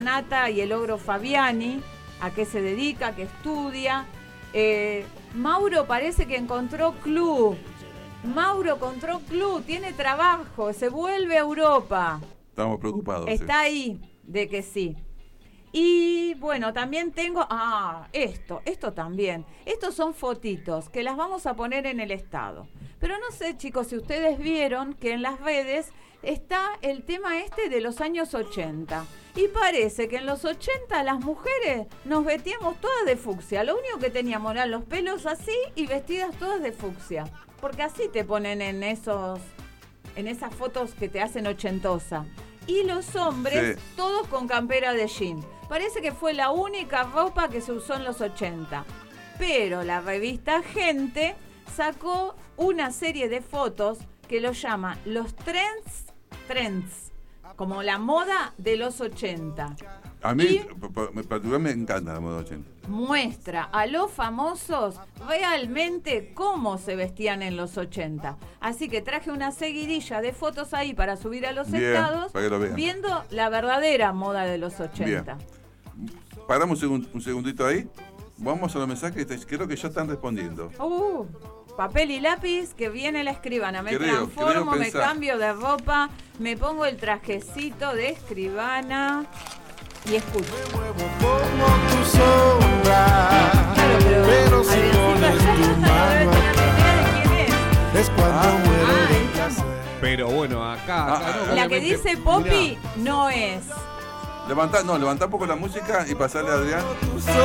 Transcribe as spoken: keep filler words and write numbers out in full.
Nata y el ogro Fabiani, a qué se dedica, qué estudia. Eh, Mauro parece que encontró club. Mauro encontró club, tiene trabajo, se vuelve a Europa. Estamos preocupados. Está sí. ahí, de que sí. Y bueno, también tengo, ah, esto, esto también. Estos son fotitos que las vamos a poner en el estado. Pero no sé, chicos, si ustedes vieron que en las redes está el tema este de los años ochenta. Y parece que en los ochenta las mujeres nos vestíamos todas de fucsia. Lo único que teníamos eran los pelos así y vestidas todas de fucsia. Porque así te ponen en esos, en esas fotos que te hacen ochentosa. Y los hombres, sí, todos con campera de jean. Parece que fue la única ropa que se usó en los ochenta. Pero la revista Gente sacó una serie de fotos que lo llama los trends, trends, como la moda de los ochenta. A mí, particularmente me encanta la moda ochenta. Muestra a los famosos realmente cómo se vestían en los ochenta. Así que traje una seguidilla de fotos ahí para subir a los Bien, estados, para que lo vean, viendo la verdadera moda de los ochenta. Bien. Paramos un, un segundito ahí. Vamos a los mensajes que creo que ya están respondiendo. Uh, papel y lápiz, que viene la escribana. Me creo, transformo, creo me cambio de ropa, me pongo el trajecito de escribana y escucho. Me muevo como tu sombra, claro, pero, pero si pones tu mano acá, es cuando ah, muero ah, de placer. Pero bueno, acá, acá Ah, no, la que obviamente, dice Poppy mirá. no es. Levantá, no, levantá un poco la música y pasarle a Adrián.